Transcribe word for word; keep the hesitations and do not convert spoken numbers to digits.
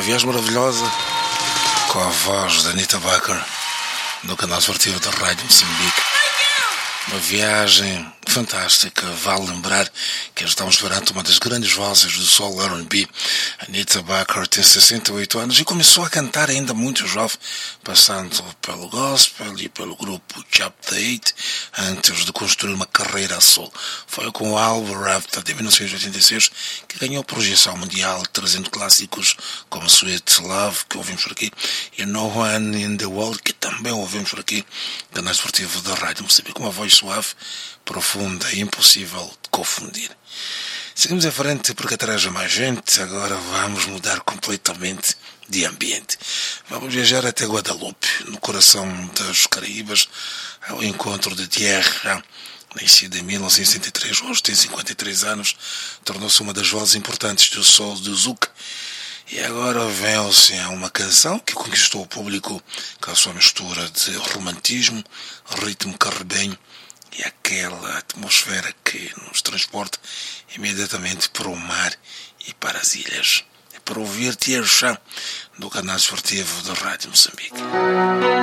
viagem maravilhosa com a voz da Anita Baker no canal esportivo da Rádio Moçambique. Uma viagem fantástica, vale lembrar que estamos perante uma das grandes vozes do soul R and B. Anita Baker tem sessenta e oito anos e começou a cantar ainda muito jovem, passando pelo gospel e pelo grupo Chapter oito, antes de construir uma carreira a solo. Foi com o álbum Raptor de mil novecentos e oitenta e seis que ganhou projeção mundial, trazendo clássicos como Sweet Love, que ouvimos por aqui, e No One in the World, que também ouvimos por aqui, canal esportivo da Rádio Moçambique, com uma voz suave, profunda e impossível de confundir. Seguimos em frente porque atrás de mais gente. Agora vamos mudar completamente de ambiente. Vamos viajar até Guadalupe, no coração das Caraíbas, ao encontro de Tierra. Nascida em mil novecentos e sessenta e três, hoje tem cinquenta e três anos, tornou-se uma das vozes importantes do soul do Zouk. E agora vem-se a uma canção que conquistou o público com a sua mistura de romantismo, ritmo caribenho e aquela atmosfera que nos transporta imediatamente para o mar e para as ilhas. É para ouvir Tierra do canal esportivo da Rádio Moçambique.